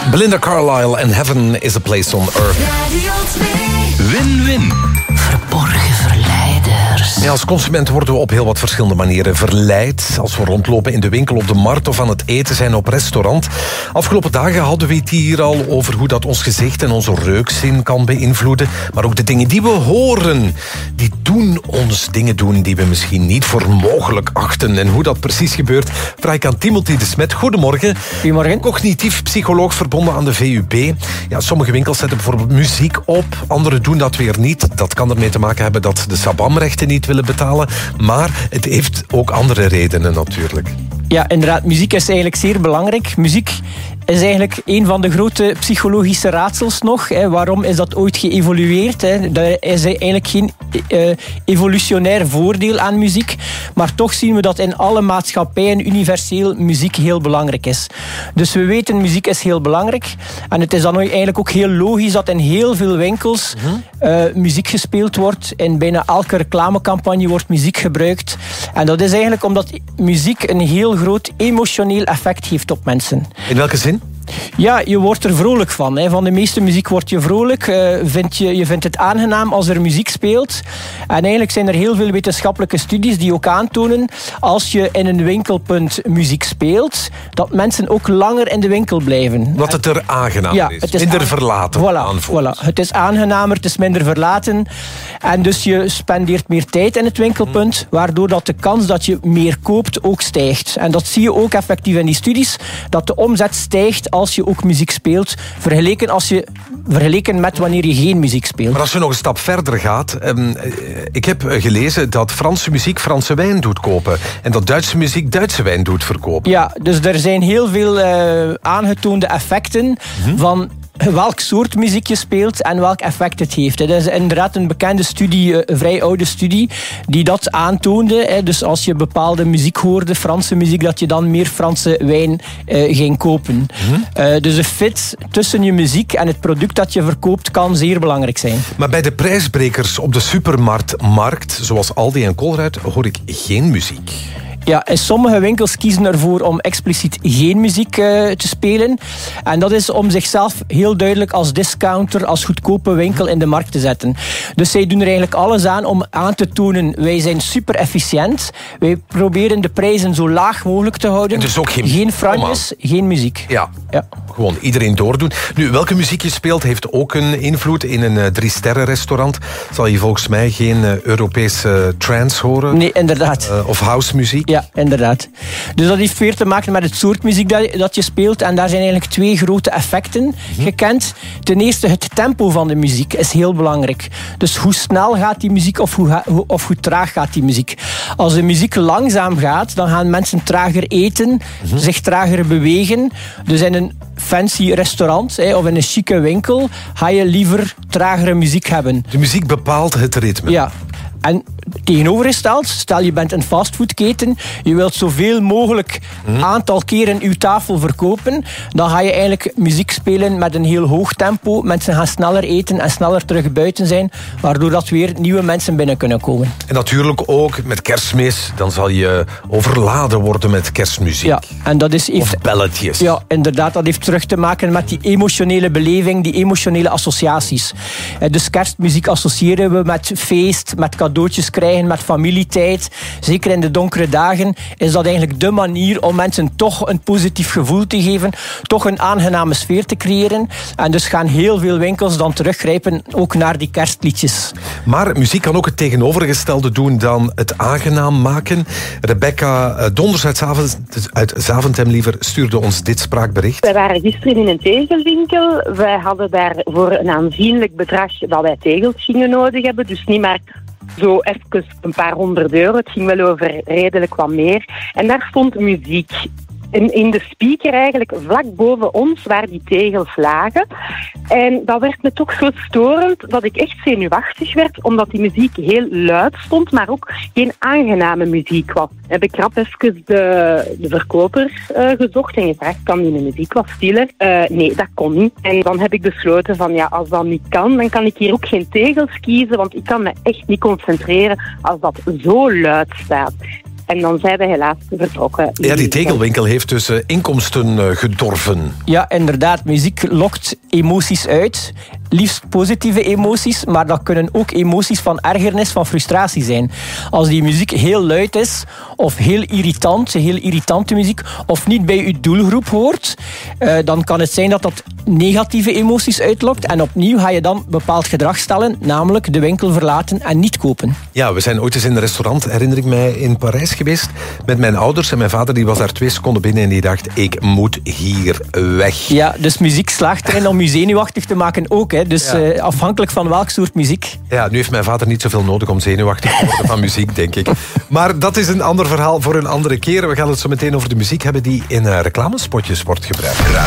Belinda Carlisle en Heaven is a Place on Earth. Win-win. Verborgen verleiders. Ja, als consument worden we op heel wat verschillende manieren verleid. Als we rondlopen in de winkel, op de markt of aan het eten zijn op restaurant. Afgelopen dagen hadden we het hier al over hoe dat ons gezicht en onze reukzin kan beïnvloeden. Maar ook de dingen die we horen, die doen ons dingen doen die we misschien niet voor mogelijk achten. En hoe dat precies gebeurt, vraag ik aan Timothy de Smet. Goedemorgen. Goedemorgen. Cognitief psycholoog verbonden aan de VUB. Ja, sommige winkels zetten bijvoorbeeld muziek op, anderen doen dat weer niet. Dat kan ermee te maken hebben dat de Sabam-rechten niet willen betalen. Maar het heeft ook andere redenen natuurlijk. Ja, inderdaad. Muziek is eigenlijk zeer belangrijk. Muziek is eigenlijk een van de grote psychologische raadsels nog. Waarom is dat ooit geëvolueerd? Er is eigenlijk geen evolutionair voordeel aan muziek. Maar toch zien we dat in alle maatschappijen universeel muziek heel belangrijk is. Dus we weten, muziek is heel belangrijk. En het is dan eigenlijk ook heel logisch dat in heel veel winkels muziek gespeeld wordt. In bijna elke reclamecampagne wordt muziek gebruikt. En dat is eigenlijk omdat muziek een heel groot emotioneel effect heeft op mensen. In welke zin? Ja, je wordt er vrolijk van. Van de meeste muziek word je vrolijk. Je vindt het aangenaam als er muziek speelt. En eigenlijk zijn er heel veel wetenschappelijke studies die ook aantonen, als je in een winkelpunt muziek speelt, dat mensen ook langer in de winkel blijven. Dat het er aangenamer is. Het is minder verlaten aanvoelt. Voilà. Het is aangenamer, het is minder verlaten. En dus je spendeert meer tijd in het winkelpunt, waardoor dat de kans dat je meer koopt ook stijgt. En dat zie je ook effectief in die studies, dat de omzet stijgt als je ook muziek speelt, vergeleken met wanneer je geen muziek speelt. Maar als je nog een stap verder gaat, ik heb gelezen dat Franse muziek Franse wijn doet kopen en dat Duitse muziek Duitse wijn doet verkopen. Ja, dus er zijn heel veel aangetoonde effecten van welk soort muziek je speelt en welk effect het heeft. Dat is inderdaad een bekende studie, een vrij oude studie, die dat aantoonde. Dus als je bepaalde muziek hoorde, Franse muziek, dat je dan meer Franse wijn ging kopen. Dus de fit tussen je muziek en het product dat je verkoopt kan zeer belangrijk zijn. Maar bij de prijsbrekers op de supermarkt, zoals Aldi en Colruyt, hoor ik geen muziek. Ja, in sommige winkels kiezen ervoor om expliciet geen muziek te spelen. En dat is om zichzelf heel duidelijk als discounter, als goedkope winkel in de markt te zetten. Dus zij doen er eigenlijk alles aan om aan te tonen, wij zijn super efficiënt. Wij proberen de prijzen zo laag mogelijk te houden. Dus ook geen franjes, geen muziek. Ja, gewoon iedereen doordoen. Nu, welke muziek je speelt heeft ook een invloed. In een 3-sterren restaurant zal je volgens mij geen Europese trance horen. Nee, inderdaad. Of house muziek. Ja, inderdaad. Dus dat heeft weer te maken met het soort muziek dat je speelt. En daar zijn eigenlijk 2 grote effecten gekend. Ten eerste, het tempo van de muziek is heel belangrijk. Dus hoe snel gaat die muziek of hoe traag gaat die muziek. Als de muziek langzaam gaat, dan gaan mensen trager eten, zich trager bewegen. Dus in een fancy restaurant of in een chique winkel ga je liever tragere muziek hebben. De muziek bepaalt het ritme. Ja. En tegenovergesteld, stel je bent een fastfoodketen, je wilt zoveel mogelijk aantal keren uw tafel verkopen, dan ga je eigenlijk muziek spelen met een heel hoog tempo. Mensen gaan sneller eten en sneller terug buiten zijn, waardoor dat weer nieuwe mensen binnen kunnen komen. En natuurlijk ook met Kerstmis, dan zal je overladen worden met kerstmuziek. Ja, en dat is of belletjes. Ja, inderdaad, dat heeft terug te maken met die emotionele beleving, die emotionele associaties. Dus kerstmuziek associëren we met feest, met cadeautjes krijgen, met familietijd. Zeker in de donkere dagen is dat eigenlijk de manier om mensen toch een positief gevoel te geven, toch een aangename sfeer te creëren. En dus gaan heel veel winkels dan teruggrijpen ook naar die kerstliedjes. Maar muziek kan ook het tegenovergestelde doen dan het aangenaam maken. Rebecca Donders uit Zaventem stuurde ons dit spraakbericht. Wij waren gisteren in een tegelwinkel. Wij hadden daar voor een aanzienlijk bedrag dat wij tegels gingen nodig hebben. Dus niet maar zo even een paar €100. Het ging wel over redelijk wat meer. En daar stond muziek. In de speaker eigenlijk vlak boven ons, waar die tegels lagen. En dat werd me toch zo storend dat ik echt zenuwachtig werd, omdat die muziek heel luid stond, maar ook geen aangename muziek was. Heb ik rap even de verkoper gezocht en gevraagd, kan die muziek wat stiller? Nee, dat kon niet. En dan heb ik besloten van, ja, als dat niet kan, dan kan ik hier ook geen tegels kiezen, want ik kan me echt niet concentreren als dat zo luid staat. En dan zijn we helaas vertrokken. Ja, die tegelwinkel heeft dus inkomsten gedorven. Ja, inderdaad. Muziek lokt emoties uit. Liefst positieve emoties, maar dat kunnen ook emoties van ergernis, van frustratie zijn. Als die muziek heel luid is, of heel irritante muziek, of niet bij uw doelgroep hoort, dan kan het zijn dat dat negatieve emoties uitlokt. En opnieuw ga je dan bepaald gedrag stellen, namelijk de winkel verlaten en niet kopen. Ja, we zijn ooit eens in een restaurant, herinner ik mij, in Parijs geweest, met mijn ouders. En mijn vader die was daar 2 seconden binnen en die dacht, ik moet hier weg. Ja, dus muziek slaagt erin om je zenuwachtig te maken ook. Hè. Dus afhankelijk van welk soort muziek. Ja, nu heeft mijn vader niet zoveel nodig om zenuwachtig te worden van muziek, denk ik. Maar dat is een ander verhaal voor een andere keer. We gaan het zo meteen over de muziek hebben die in reclamespotjes wordt gebruikt.